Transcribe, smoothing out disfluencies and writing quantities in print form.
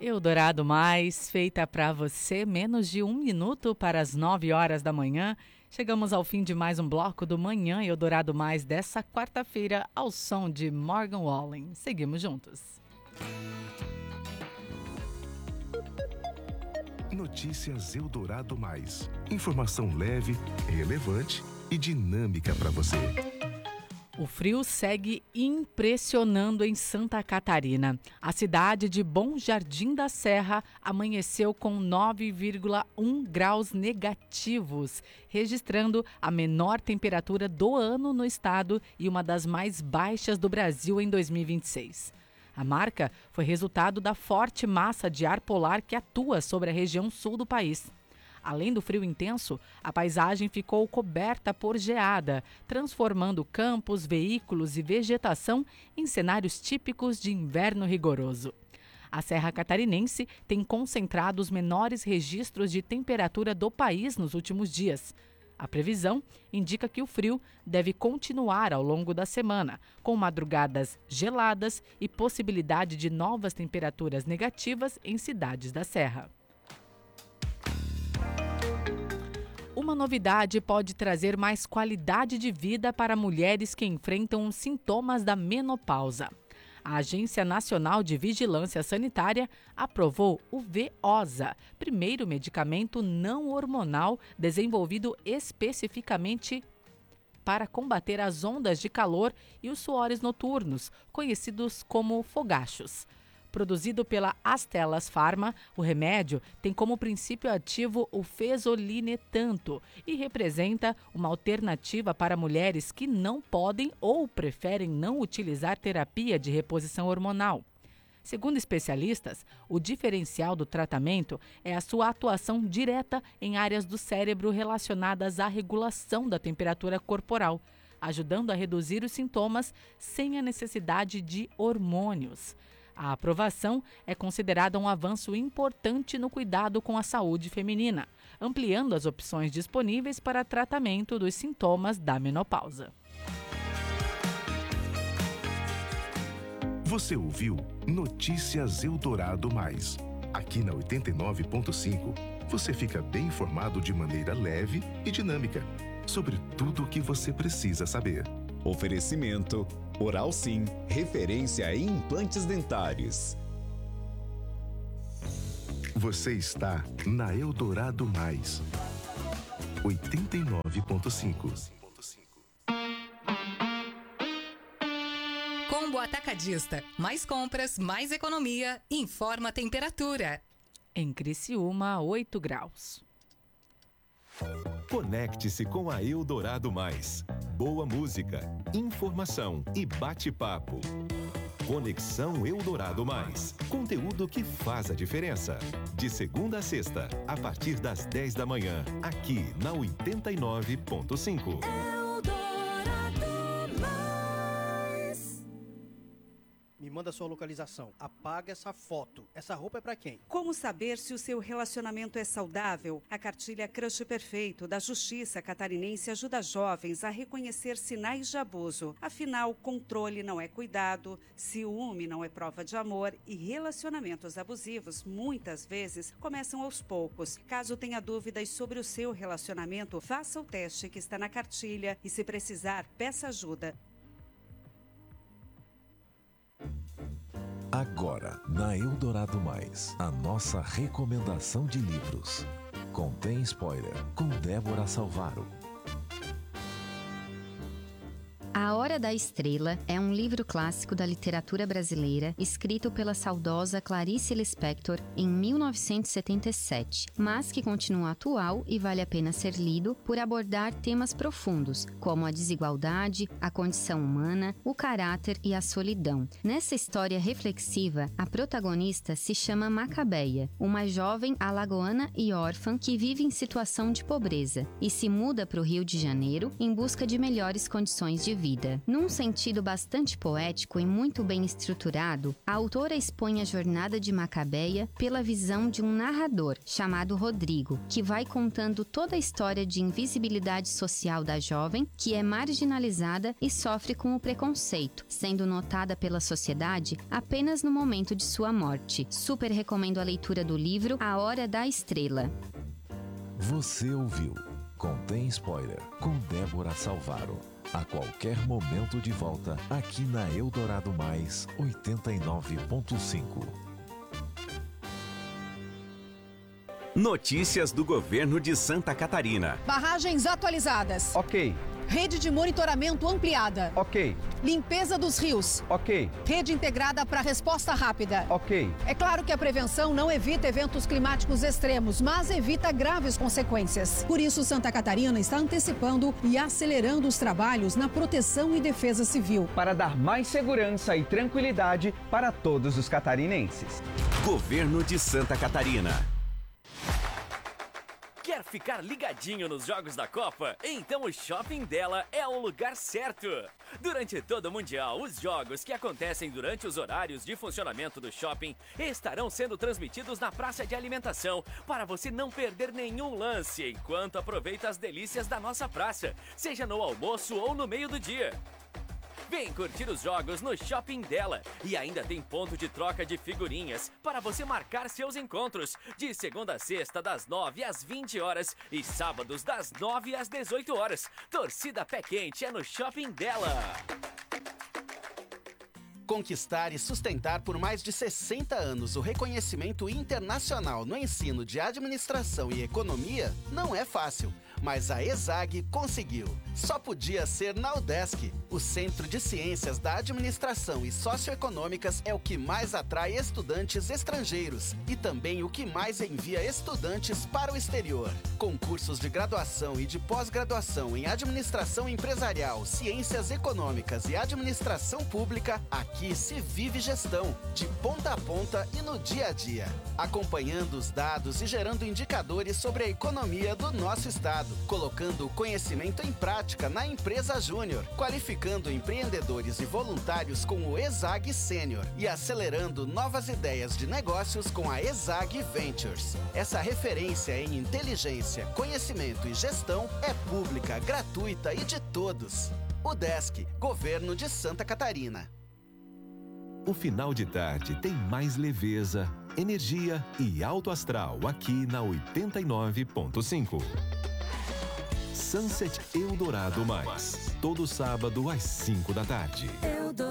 Eldorado Mais, feita para você, menos de 1 minuto para as 9 horas da manhã. Chegamos ao fim de mais um bloco do Manhã Eldorado Mais dessa quarta-feira, ao som de Morgan Wallen. Seguimos juntos. Notícias Eldorado Mais. Informação leve, relevante e dinâmica para você. O frio segue impressionando em Santa Catarina. A cidade de Bom Jardim da Serra amanheceu com 9,1 graus negativos, registrando a menor temperatura do ano no estado e uma das mais baixas do Brasil em 2026. A marca foi resultado da forte massa de ar polar que atua sobre a região sul do país. Além do frio intenso, a paisagem ficou coberta por geada, transformando campos, veículos e vegetação em cenários típicos de inverno rigoroso. A Serra Catarinense tem concentrado os menores registros de temperatura do país nos últimos dias. A previsão indica que o frio deve continuar ao longo da semana, com madrugadas geladas e possibilidade de novas temperaturas negativas em cidades da Serra. Uma novidade pode trazer mais qualidade de vida para mulheres que enfrentam os sintomas da menopausa. A Agência Nacional de Vigilância Sanitária aprovou o Veosa, primeiro medicamento não hormonal desenvolvido especificamente para combater as ondas de calor e os suores noturnos, conhecidos como fogachos. Produzido pela Astellas Pharma, o remédio tem como princípio ativo o fezolinetanto e representa uma alternativa para mulheres que não podem ou preferem não utilizar terapia de reposição hormonal. Segundo especialistas, o diferencial do tratamento é a sua atuação direta em áreas do cérebro relacionadas à regulação da temperatura corporal, ajudando a reduzir os sintomas sem a necessidade de hormônios. A aprovação é considerada um avanço importante no cuidado com a saúde feminina, ampliando as opções disponíveis para tratamento dos sintomas da menopausa. Você ouviu Notícias Eldorado Mais. Aqui na 89.5, você fica bem informado de maneira leve e dinâmica sobre tudo o que você precisa saber. Oferecimento Oral Sim, referência em implantes dentários. Você está na Eldorado Mais. 89.5. Combo Atacadista. Mais compras, mais economia. Informa a temperatura. Em Criciúma, 8 graus. Conecte-se com a Eldorado Mais. Boa música, informação e bate-papo. Conexão Eldorado Mais. Conteúdo que faz a diferença. De segunda a sexta, a partir das 10 da manhã, aqui na 89.5. Me manda sua localização. Apaga essa foto. Essa roupa é pra quem? Como saber se o seu relacionamento é saudável? A cartilha Crush Perfeito da Justiça Catarinense ajuda jovens a reconhecer sinais de abuso. Afinal, controle não é cuidado, ciúme não é prova de amor e relacionamentos abusivos muitas vezes começam aos poucos. Caso tenha dúvidas sobre o seu relacionamento, faça o teste que está na cartilha e, se precisar, peça ajuda. Agora, na Eldorado Mais, a nossa recomendação de livros. Contém spoiler, com Débora Salvaro. A Hora da Estrela é um livro clássico da literatura brasileira, escrito pela saudosa Clarice Lispector em 1977, mas que continua atual e vale a pena ser lido por abordar temas profundos, como a desigualdade, a condição humana, o caráter e a solidão. Nessa história reflexiva, a protagonista se chama Macabeia, uma jovem alagoana e órfã que vive em situação de pobreza e se muda para o Rio de Janeiro em busca de melhores condições de vida. vida. Num sentido bastante poético e muito bem estruturado, a autora expõe a jornada de Macabeia pela visão de um narrador chamado Rodrigo, que vai contando toda a história de invisibilidade social da jovem, que é marginalizada e sofre com o preconceito, sendo notada pela sociedade apenas no momento de sua morte. Super recomendo a leitura do livro A Hora da Estrela. Você ouviu Contém Spoiler, com Débora Salvaro. A qualquer momento de volta, aqui na Eldorado Mais 89.5. Notícias do governo de Santa Catarina. Barragens atualizadas. Ok. Rede de monitoramento ampliada. Ok. Limpeza dos rios. Ok. Rede integrada para resposta rápida. Ok. É claro que a prevenção não evita eventos climáticos extremos, mas evita graves consequências. Por isso, Santa Catarina está antecipando e acelerando os trabalhos na proteção e defesa civil. Para dar mais segurança e tranquilidade para todos os catarinenses. Governo de Santa Catarina. Quer ficar ligadinho nos jogos da Copa? Então o Shopping dela é o lugar certo. Durante todo o Mundial, os jogos que acontecem durante os horários de funcionamento do shopping estarão sendo transmitidos na praça de alimentação para você não perder nenhum lance enquanto aproveita as delícias da nossa praça, seja no almoço ou no meio do dia. Vem curtir os jogos no Shopping dela. E ainda tem ponto de troca de figurinhas para você marcar seus encontros. De segunda a sexta, das 9 às 20 horas. E sábados, das 9 às 18 horas. Torcida Pé Quente é no Shopping dela. Conquistar e sustentar por mais de 60 anos o reconhecimento internacional no ensino de administração e economia não é fácil, mas a ESAG conseguiu. Só podia ser na UDESC. O Centro de Ciências da Administração e Socioeconômicas é o que mais atrai estudantes estrangeiros e também o que mais envia estudantes para o exterior. Com cursos de graduação e de pós-graduação em Administração Empresarial, Ciências Econômicas e Administração Pública, aqui se vive gestão, de ponta a ponta e no dia a dia, acompanhando os dados e gerando indicadores sobre a economia do nosso estado, colocando o conhecimento em prática na empresa Júnior, qualificando empreendedores e voluntários com o ESAG Sênior e acelerando novas ideias de negócios com a ESAG Ventures. Essa referência em inteligência, conhecimento e gestão é pública, gratuita e de todos. UDESC, Governo de Santa Catarina. O final de tarde tem mais leveza, energia e alto astral aqui na 89.5. Sunset Eldorado Mais, todo sábado às 5 da tarde.